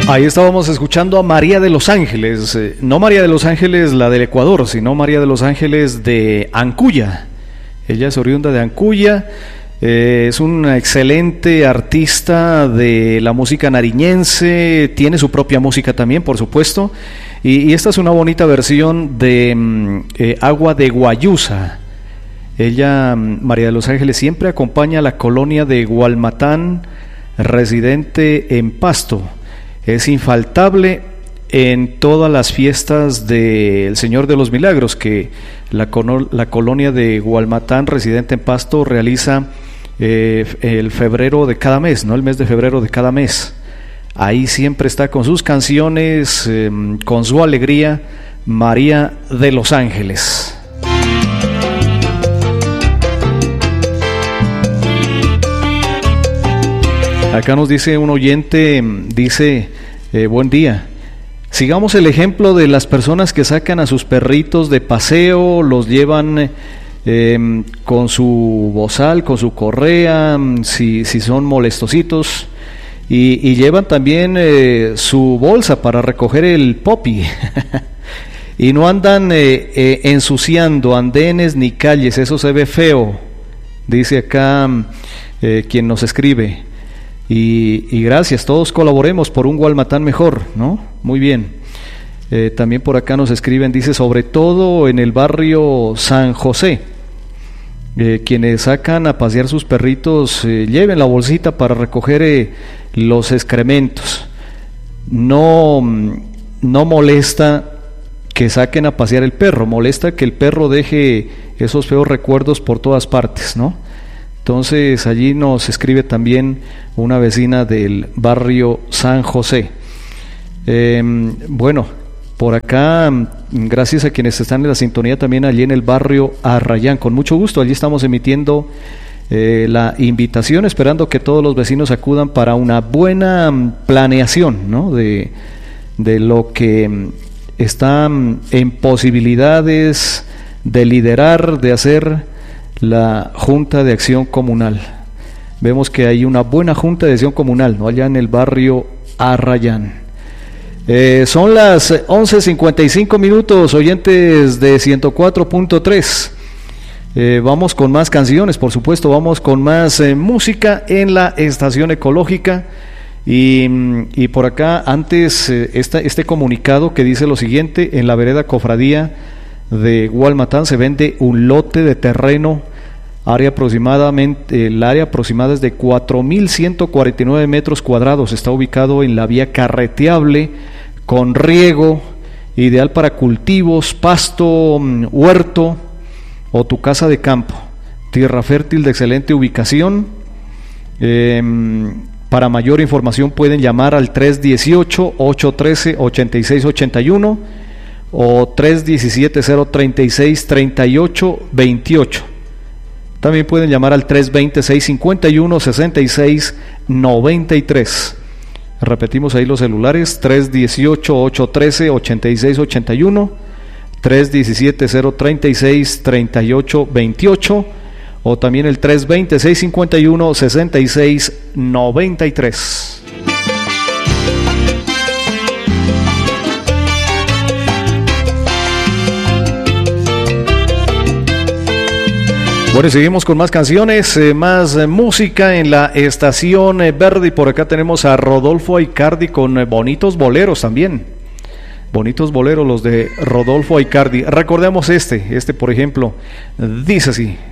Ahí estábamos escuchando a María de los Ángeles, no María de los Ángeles la del Ecuador, sino María de los Ángeles de Ancuya. Ella es oriunda de Ancuya, es una excelente artista de la música nariñense, tiene su propia música también, por supuesto, y esta es una bonita versión de Agua de Guayusa. Ella, María de los Ángeles, siempre acompaña a la colonia de Gualmatán, residente en Pasto. Es infaltable en todas las fiestas del Señor de los Milagros que la colonia de Gualmatán, residente en Pasto, realiza el febrero de cada mes, ¿no? El mes de febrero de cada mes. Ahí siempre está con sus canciones, con su alegría, María de los Ángeles. Acá nos dice un oyente, dice, buen día, sigamos el ejemplo de las personas que sacan a sus perritos de paseo, los llevan con su bozal, con su correa, si son molestositos, y llevan también su bolsa para recoger el popi, y no andan ensuciando andenes ni calles, eso se ve feo, dice acá quien nos escribe. Y gracias, todos colaboremos por un Gualmatán mejor, ¿no? Muy bien. También por acá nos escriben, dice, sobre todo en el barrio San José, quienes sacan a pasear sus perritos, lleven la bolsita para recoger los excrementos. No molesta que saquen a pasear el perro, molesta que el perro deje esos feos recuerdos por todas partes, ¿no? Entonces allí nos escribe también una vecina del barrio San José. Bueno, por acá, gracias a quienes están en la sintonía también allí en el barrio Arrayán, con mucho gusto, allí estamos emitiendo la invitación, esperando que todos los vecinos acudan para una buena planeación, ¿no? de lo que está en posibilidades de liderar, de hacer la Junta de Acción Comunal. Vemos que hay una buena Junta de Acción Comunal, ¿no? Allá en el barrio Arrayán. Son las 11:55 minutos, oyentes de 104.3. Vamos con más canciones, por supuesto, vamos con más música en la estación ecológica. Y por acá, antes, este comunicado que dice lo siguiente: en la vereda Cofradía de Gualmatán se vende un lote de terreno. El área aproximada es de 4.149 metros cuadrados. Está ubicado en la vía carreteable, con riego, ideal para cultivos, pasto, huerto o tu casa de campo. Tierra fértil de excelente ubicación. Para mayor información pueden llamar al 318-813-8681 o 317-036-3828. También pueden llamar al 320-651-6693. Repetimos ahí los celulares: 318-813-8681, 317-036-3828 o también el 320-651-6693. Bueno, seguimos con más canciones, más música en la estación verde, y por acá tenemos a Rodolfo Aicardi con bonitos boleros también. Bonitos boleros los de Rodolfo Aicardi. Recordemos este por ejemplo, dice así.